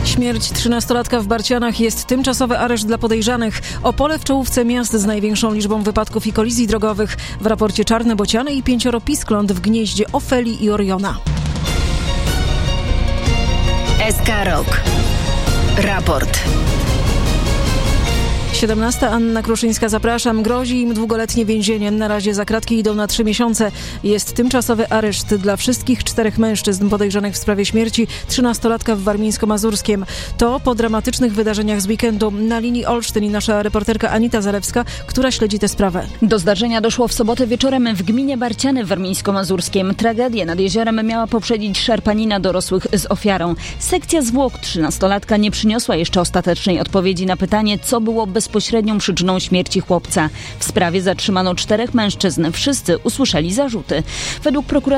Śmierć 13-latka w Barcianach jest tymczasowy areszt dla podejrzanych. Opole w czołówce miast z największą liczbą wypadków i kolizji drogowych. W raporcie Czarne Bociany i 5 piskląt w gnieździe Ofelii i Oriona. SK Rok. Raport. 17. Anna Kruszyńska, zapraszam. Grozi im 2-letnie więzienie. Na razie za kratki idą na 3 miesiące. Jest tymczasowy areszt dla wszystkich 4 mężczyzn podejrzanych w sprawie śmierci 13-latka w Warmińsko-Mazurskiem. To po dramatycznych wydarzeniach z weekendu. Na linii Olsztyn i nasza reporterka Anita Zalewska, która śledzi tę sprawę. Do zdarzenia doszło w sobotę wieczorem w gminie Barciany w Warmińsko-Mazurskim. Tragedię nad jeziorem miała poprzedzić szarpanina dorosłych z ofiarą. Sekcja zwłok 13-latka nie przyniosła jeszcze ostatecznej odpowiedzi na pytanie, co było bezpośrednią przyczyną śmierci chłopca. W sprawie zatrzymano 4 mężczyzn. Wszyscy usłyszeli zarzuty. Według prokuratora